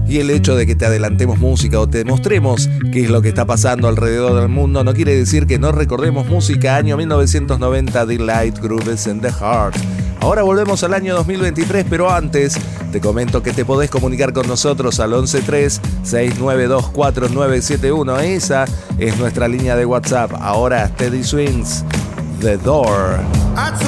Y el hecho de que te adelantemos música o te mostremos qué es lo que está pasando alrededor del mundo no quiere decir que no recordemos música. Año 1990, Delight Grooves in the Heart. Ahora volvemos al año 2023, pero antes te comento que te podés comunicar con nosotros al 113-692-4971. Esa es nuestra línea de WhatsApp. Ahora Teddy Swings, The Door.